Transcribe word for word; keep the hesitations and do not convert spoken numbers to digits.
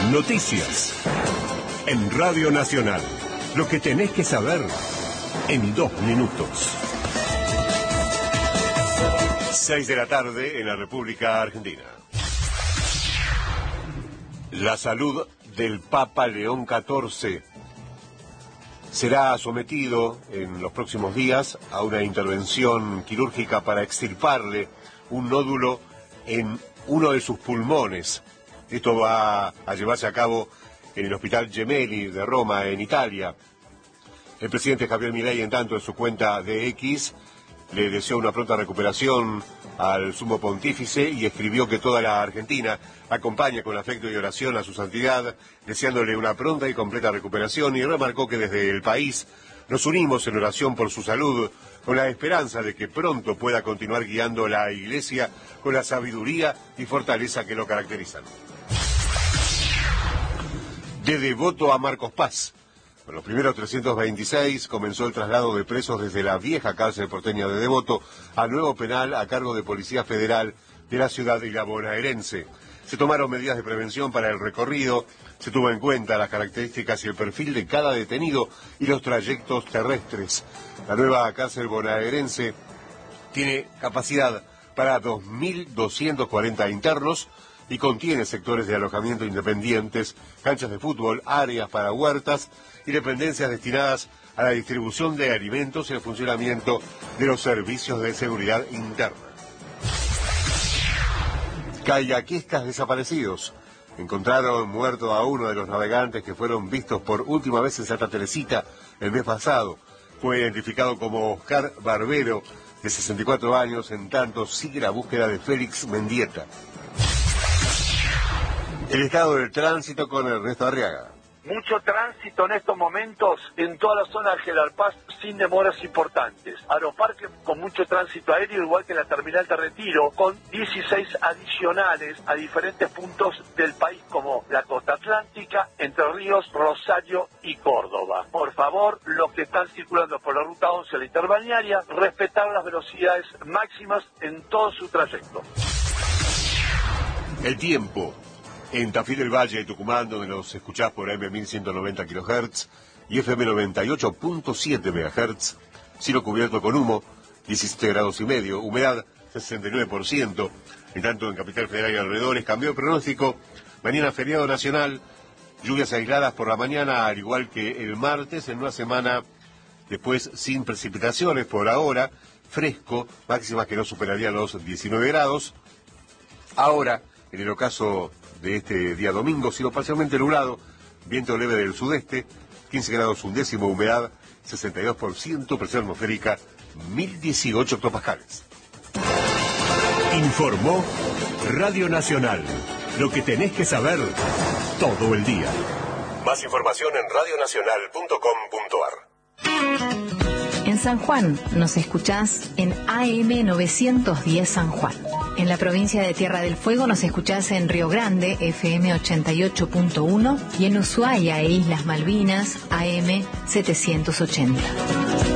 Noticias. En Radio Nacional. Lo que tenés que saber en dos minutos. Seis de la tarde en la República Argentina. La salud del Papa León catorce será sometido en los próximos días a una intervención quirúrgica para extirparle un nódulo en uno de sus pulmones. Esto va a llevarse a cabo en el Hospital Gemelli de Roma, en Italia. El presidente Javier Milei, en tanto, en su cuenta de X, le deseó una pronta recuperación al sumo pontífice y escribió que toda la Argentina acompaña con afecto y oración a su santidad, deseándole una pronta y completa recuperación, y remarcó que desde el país nos unimos en oración por su salud, con la esperanza de que pronto pueda continuar guiando la Iglesia con la sabiduría y fortaleza que lo caracterizan. De Devoto a Marcos Paz. Con los primeros trescientos veintiséis comenzó el traslado de presos desde la vieja cárcel porteña de Devoto al nuevo penal a cargo de Policía Federal de la ciudad de la bonaerense. Se tomaron medidas de prevención para el recorrido, se tuvo en cuenta las características y el perfil de cada detenido y los trayectos terrestres. La nueva cárcel bonaerense tiene capacidad para dos mil doscientos cuarenta internos y contiene sectores de alojamiento independientes, canchas de fútbol, áreas para huertas y dependencias destinadas a la distribución de alimentos y el funcionamiento de los servicios de seguridad interna. Kayakistas desaparecidos. Encontraron muerto a uno de los navegantes que fueron vistos por última vez en Santa Teresita el mes pasado. Fue identificado como Oscar Barbero, de sesenta y cuatro años, en tanto sigue la búsqueda de Félix Mendieta. El estado del tránsito con Ernesto Arriaga. Mucho tránsito en estos momentos en toda la zona de General Paz sin demoras importantes. Aeroparque con mucho tránsito aéreo, igual que la terminal de Retiro, con dieciséis adicionales a diferentes puntos del país como la costa atlántica, Entre Ríos, Rosario y Córdoba. Por favor, los que están circulando por la ruta once, la interbalnearia, respetar las velocidades máximas en todo su trayecto. El tiempo. En Tafí del Valle, Tucumán, donde nos escuchás por A M mil ciento noventa kilohertz y F M noventa y ocho punto siete megahertz, cielo cubierto con humo, diecisiete grados y medio, humedad sesenta y nueve por ciento, en tanto en Capital Federal y alrededores, cambió el pronóstico, mañana feriado nacional, lluvias aisladas por la mañana, al igual que el martes, en una semana después sin precipitaciones por ahora, fresco, máximas que no superarían los diecinueve grados. Ahora, en el ocaso de este día domingo, cielo parcialmente nublado, viento leve del sudeste, quince grados un décimo, humedad sesenta y dos por ciento, presión atmosférica mil dieciocho hectopascales. Informó Radio Nacional. Lo que tenés que saber todo el día. Más información en radio nacional punto com punto ar. En San Juan nos escuchás en A M novecientos diez San Juan. En la provincia de Tierra del Fuego nos escuchás en Río Grande, F M ochenta y ocho punto uno, y en Ushuaia e Islas Malvinas, A M setecientos ochenta.